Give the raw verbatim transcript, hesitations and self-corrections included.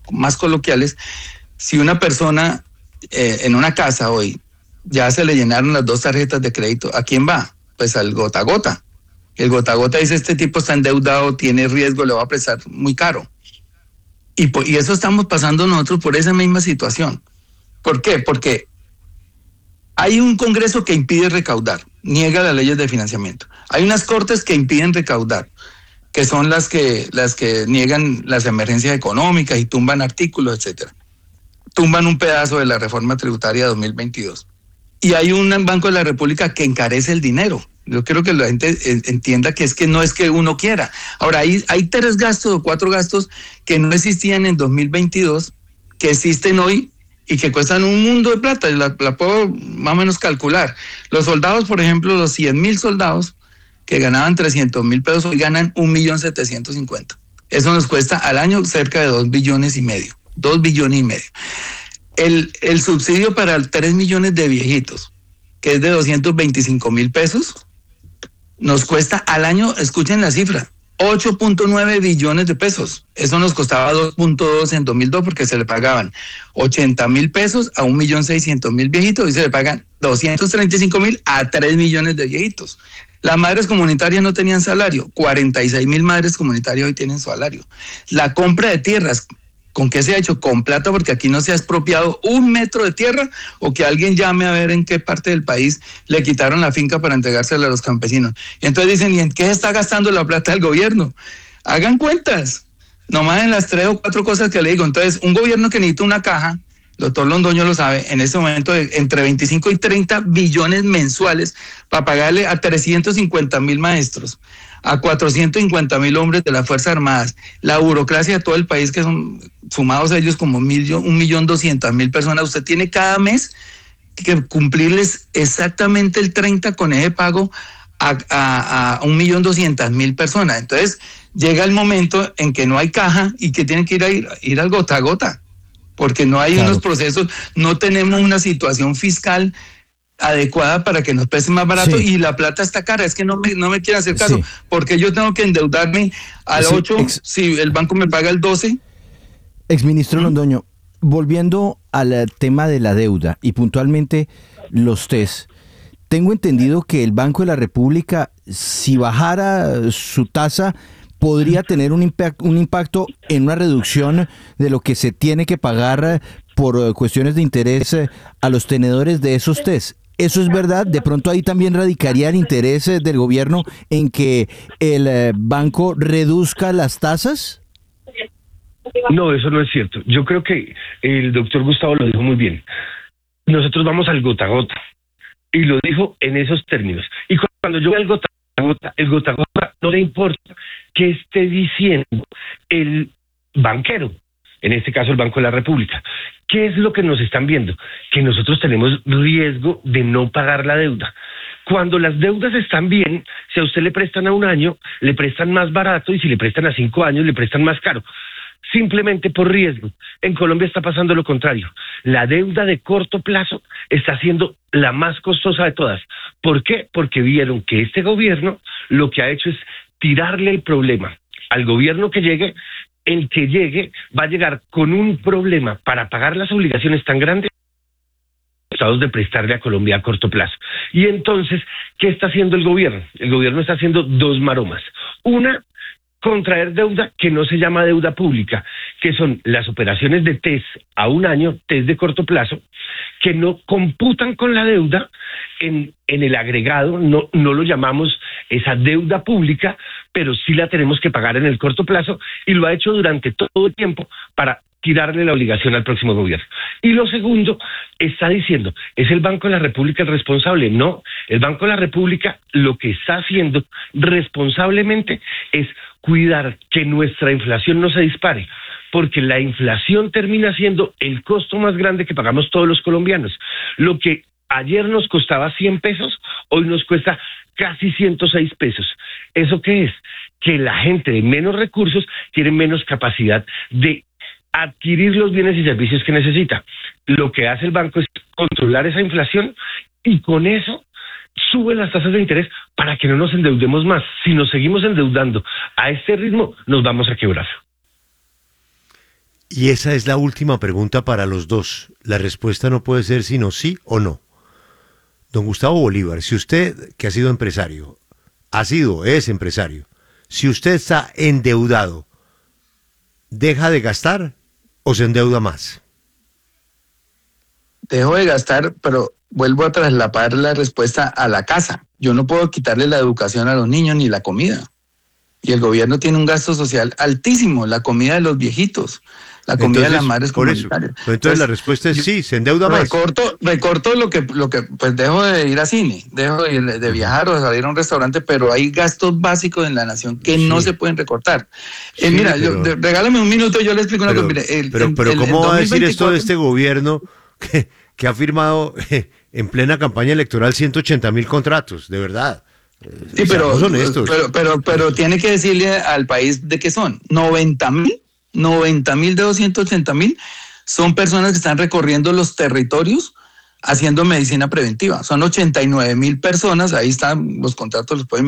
más coloquiales, si una persona eh, en una casa hoy ya se le llenaron las dos tarjetas de crédito, ¿a quién va? Pues al gota a gota. El gota a gota dice, este tipo está endeudado, tiene riesgo, le va a prestar muy caro. Y, por, y eso estamos pasando nosotros por esa misma situación. ¿Por qué? Porque hay un Congreso que impide recaudar, niega las leyes de financiamiento. Hay unas cortes que impiden recaudar, que son las que, las que niegan las emergencias económicas y tumban artículos, etcétera. Tumban un pedazo de la reforma tributaria de dos mil veintidós. Y hay un Banco de la República que encarece el dinero. Yo quiero que la gente entienda que es que no es que uno quiera. Ahora, hay, hay tres gastos o cuatro gastos que no existían en dos mil veintidós, que existen hoy y que cuestan un mundo de plata. La, la puedo más o menos calcular. Los soldados, por ejemplo, los cien mil soldados que ganaban trescientos mil pesos, hoy ganan un millón setecientos cincuenta. Eso nos cuesta al año cerca de dos billones y medio. Dos billones y medio. El, el subsidio para tres millones de viejitos, que es de doscientos veinticinco mil pesos, nos cuesta al año, escuchen la cifra, ocho punto nueve billones de pesos. Eso nos costaba dos punto dos en dos mil dos porque se le pagaban ochenta mil pesos a un millón seiscientos mil viejitos y se le pagan doscientos treinta y cinco mil a tres millones de viejitos. Las madres comunitarias no tenían salario, cuarenta y seis mil madres comunitarias hoy tienen salario. La compra de tierras, ¿con qué se ha hecho? Con plata, porque aquí no se ha expropiado un metro de tierra, o que alguien llame a ver en qué parte del país le quitaron la finca para entregársela a los campesinos. Y entonces dicen, ¿y en qué se está gastando la plata del gobierno? Hagan cuentas, nomás en las tres o cuatro cosas que le digo. Entonces, un gobierno que necesita una caja, el doctor Londoño lo sabe, en este momento de entre veinticinco y treinta billones mensuales para pagarle a trescientos cincuenta mil maestros, a cuatrocientos cincuenta mil hombres de las Fuerzas Armadas, la burocracia de todo el país, que son sumados a ellos como un millón, un millón doscientas mil personas. Usted tiene cada mes que cumplirles exactamente el treinta con ese pago a, a, a un millón doscientas mil personas. Entonces llega el momento en que no hay caja y que tienen que ir a ir, ir al gota a gota, porque no hay claro. unos procesos, no tenemos una situación fiscal adecuada para que nos pese más barato, sí. Y la plata está cara. Es que no me, no me quiere hacer caso, sí. Porque yo tengo que endeudarme al sí, ocho ex, si el banco me paga el doce. Exministro ¿Mm? Londoño, volviendo al tema de la deuda y puntualmente los test, tengo entendido que el Banco de la República, si bajara su tasa, podría tener un impacto, un impacto en una reducción de lo que se tiene que pagar por cuestiones de interés a los tenedores de esos test. ¿Eso es verdad? ¿De pronto ahí también radicaría el interés del gobierno en que el banco reduzca las tasas? No, eso no es cierto. Yo creo que el doctor Gustavo lo dijo muy bien. Nosotros vamos al gota a gota. Y lo dijo en esos términos. Y cuando yo veo el gota a gota, el gota a gota no le importa que esté diciendo el banquero, en este caso el Banco de la República. ¿Qué es lo que nos están viendo? Que nosotros tenemos riesgo de no pagar la deuda. Cuando las deudas están bien, si a usted le prestan a un año, le prestan más barato, y si le prestan a cinco años, le prestan más caro. Simplemente por riesgo. En Colombia está pasando lo contrario. La deuda de corto plazo está siendo la más costosa de todas. ¿Por qué? Porque vieron que este gobierno lo que ha hecho es tirarle el problema al gobierno que llegue. El que llegue va a llegar con un problema para pagar las obligaciones tan grandes de prestarle a Colombia a corto plazo. Y entonces, ¿qué está haciendo el gobierno? El gobierno está haciendo dos maromas. Una, contraer deuda que no se llama deuda pública, que son las operaciones de test a un año, test de corto plazo, que no computan con la deuda en, en el agregado, no, no lo llamamos esa deuda pública, pero sí la tenemos que pagar en el corto plazo, y lo ha hecho durante todo el tiempo para tirarle la obligación al próximo gobierno. Y lo segundo, está diciendo, ¿es el Banco de la República el responsable? No, el Banco de la República lo que está haciendo responsablemente es cuidar que nuestra inflación no se dispare, porque la inflación termina siendo el costo más grande que pagamos todos los colombianos. Lo que ayer nos costaba cien pesos, hoy nos cuesta casi ciento seis pesos. ¿Eso qué es? Que la gente de menos recursos tiene menos capacidad de adquirir los bienes y servicios que necesita. Lo que hace el banco es controlar esa inflación, y con eso sube las tasas de interés para que no nos endeudemos más. Si nos seguimos endeudando a este ritmo, nos vamos a quebrar. Y esa es la última pregunta para los dos. La respuesta no puede ser sino sí o no. Don Gustavo Bolívar, si usted, que ha sido empresario, ha sido, es empresario, si usted está endeudado, ¿deja de gastar o se endeuda más? Dejo de gastar, pero vuelvo a trasladar la respuesta a la casa. Yo no puedo quitarle la educación a los niños ni la comida. Y el gobierno tiene un gasto social altísimo, la comida de los viejitos, la comida Entonces, de las madres por eso. comunitarias. Entonces, entonces la respuesta es yo sí, se endeuda más. Recorto, recorto lo que, lo que, pues dejo de ir a cine, dejo de, ir, de viajar o de salir a un restaurante, pero hay gastos básicos en la nación que Sí. no se pueden recortar. Sí, eh, mira, pero, yo, de, regálame un minuto, yo le explico una pero, cosa. Mire, el, pero, el, pero el, ¿cómo el va a decir esto de dos mil veinticuatro este gobierno que, que ha firmado eh, en plena campaña electoral ciento ochenta mil contratos? De verdad. Sí, pero, Seamos honestos. pero, pero, pero tiene que decirle al país de qué son. noventa mil, noventa mil de doscientos ochenta mil son personas que están recorriendo los territorios haciendo medicina preventiva. Son ochenta y nueve mil personas, ahí están los contratos, los pueden